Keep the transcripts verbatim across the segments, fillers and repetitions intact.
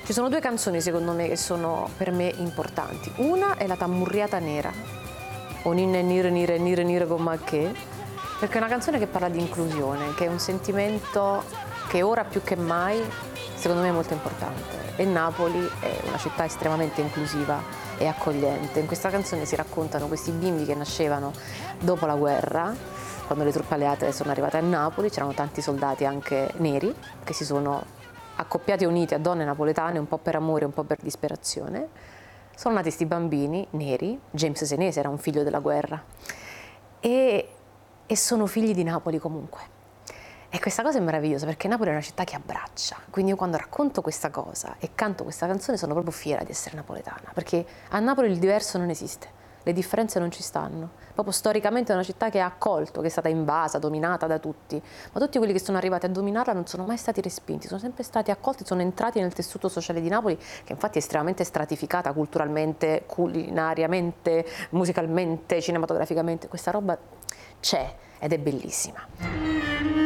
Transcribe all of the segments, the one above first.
Ci sono due canzoni secondo me che sono per me importanti. Una è la Tammurriata Nera, o Ninne Nire Nire Nire Nire Gomma Che, perché è una canzone che parla di inclusione, che è un sentimento che ora più che mai secondo me è molto importante. E Napoli è una città estremamente inclusiva e accogliente. In questa canzone si raccontano questi bimbi che nascevano dopo la guerra, quando le truppe alleate sono arrivate a Napoli. C'erano tanti soldati anche neri che si sono accoppiati e uniti a donne napoletane un po' per amore, un po' per disperazione. Sono nati questi bambini neri, James Senese era un figlio della guerra, e, e sono figli di Napoli comunque. E questa cosa è meravigliosa perché Napoli è una città che abbraccia, quindi io quando racconto questa cosa e canto questa canzone sono proprio fiera di essere napoletana, perché a Napoli il diverso non esiste, le differenze non ci stanno. Proprio storicamente è una città che ha accolto, che è stata invasa, dominata da tutti, ma tutti quelli che sono arrivati a dominarla non sono mai stati respinti, sono sempre stati accolti, sono entrati nel tessuto sociale di Napoli, che infatti è estremamente stratificata culturalmente, culinariamente, musicalmente, cinematograficamente. Questa roba c'è ed è bellissima.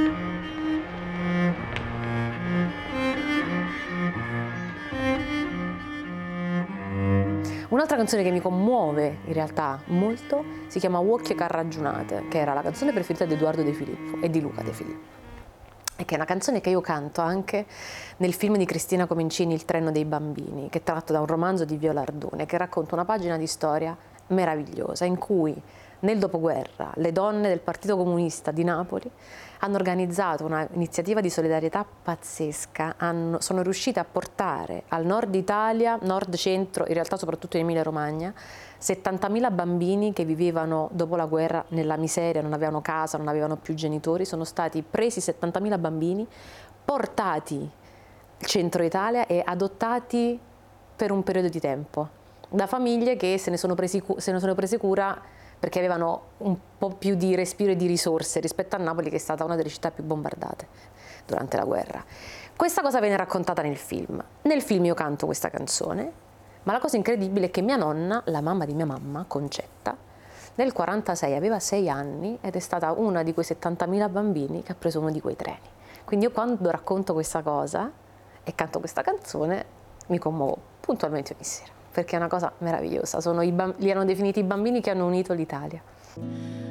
Un'altra canzone che mi commuove in realtà molto si chiama Uocchie Carraggiunate, che era la canzone preferita di Edoardo De Filippo e di Luca De Filippo, e che è una canzone che io canto anche nel film di Cristina Comencini, Il treno dei bambini, che è tratto da un romanzo di Viola Ardone, che racconta una pagina di storia meravigliosa in cui nel dopoguerra le donne del Partito Comunista di Napoli hanno organizzato un'iniziativa di solidarietà pazzesca, hanno, sono riuscite a portare al nord Italia, nord-centro, in realtà soprattutto in Emilia-Romagna, settantamila bambini che vivevano dopo la guerra nella miseria, non avevano casa, non avevano più genitori. Sono stati presi settantamila bambini, portati al centro Italia e adottati per un periodo di tempo da famiglie che se ne sono presi, se ne sono prese cura perché avevano un po' più di respiro e di risorse rispetto a Napoli, che è stata una delle città più bombardate durante la guerra. Questa cosa viene raccontata nel film. Nel film io canto questa canzone, ma la cosa incredibile è che mia nonna, la mamma di mia mamma, Concetta, nel quarantasei aveva sei anni ed è stata una di quei settantamila bambini che ha preso uno di quei treni. Quindi io quando racconto questa cosa e canto questa canzone mi commuovo puntualmente ogni sera, perché è una cosa meravigliosa. Sono i li hanno definiti i bambini che hanno unito l'Italia.